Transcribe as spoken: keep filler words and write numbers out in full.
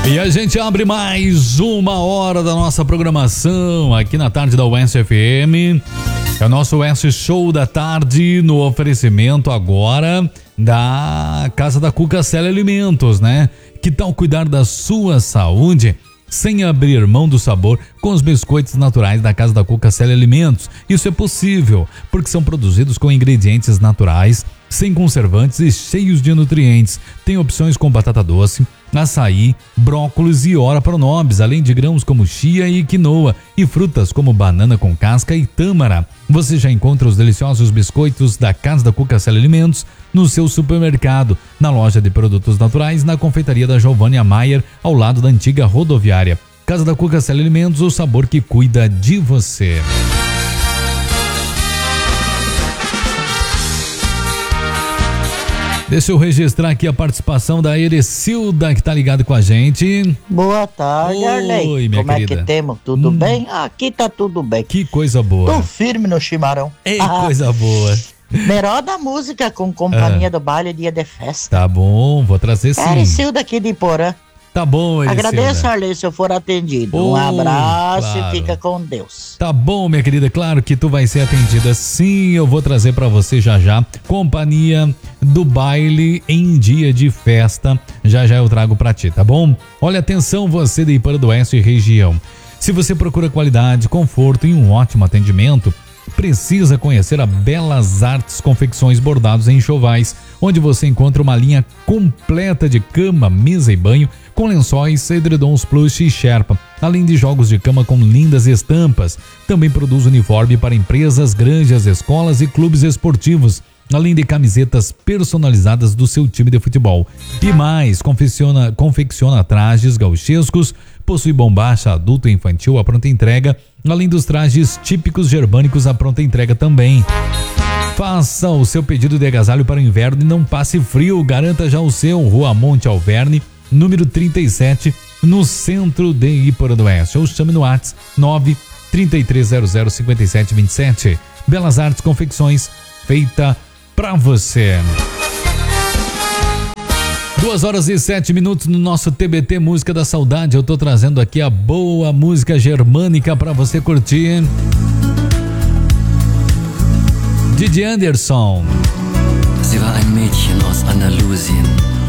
E a gente abre mais uma hora da nossa programação aqui na tarde da Oeste F M. É o nosso Oeste Show da tarde, no oferecimento agora da Casa da Cuca Célia Alimentos, né? Que tal cuidar da sua saúde sem abrir mão do sabor com os biscoitos naturais da Casa da Cuca Célia Alimentos? Isso é possível porque são produzidos com ingredientes naturais, sem conservantes e cheios de nutrientes. Tem opções com batata doce, açaí, brócolis e ora pronobis, além de grãos como chia e quinoa e frutas como banana com casca e tâmara. Você já encontra os deliciosos biscoitos da Casa da Cuca Célia Alimentos no seu supermercado, na loja de produtos naturais, na confeitaria da Giovânia Maier, ao lado da antiga rodoviária. Casa da Cuca Célia Alimentos, o sabor que cuida de você. Deixa eu registrar aqui a participação da Erecilda, que tá ligado com a gente. Boa tarde, Arley. Oi, minha Como querida. é que temos? Tudo Hum. bem? Aqui tá tudo bem. Que coisa boa. Tô firme no chimarrão. Ei, Ah, coisa boa. melhor da música com companhia do baile dia de festa. Tá bom, vou trazer sim. Erecilda aqui de Porã. Tá bom, Erecilda. Agradeço, Arley, se eu for atendido. Oh, um abraço claro. e fica com Deus. Tá bom, minha querida, claro que tu vai ser atendida. Sim, eu vou trazer pra você já já companhia do baile em dia de festa. Já já eu trago pra ti, tá bom? Olha, atenção você de Iporã do Oeste e região. Se você procura qualidade, conforto e um ótimo atendimento, precisa conhecer a Belas Artes Confecções Bordados em Enxovais, onde você encontra uma linha completa de cama, mesa e banho, com lençóis, edredons plush e sherpa, além de jogos de cama com lindas estampas. Também produz uniforme para empresas, granjas, escolas e clubes esportivos, além de camisetas personalizadas do seu time de futebol. E mais, confecciona, confecciona trajes gauchescos, possui bombacha adulto e infantil à pronta entrega, além dos trajes típicos germânicos à pronta entrega também. Faça o seu pedido de agasalho para o inverno e não passe frio. Garanta já o seu. Rua Monte Alverne, número trinta e sete, no centro de Iporã do Oeste. Ou chame no WhatsApp nove três três zero zero cinco sete dois sete. Belas Artes Confecções, feita pra você. Duas horas e sete minutos no nosso T B T Música da Saudade. Eu tô trazendo aqui a boa música germânica pra você curtir. Didi Anderson. Sie war ein Mädchen aus Andalusien.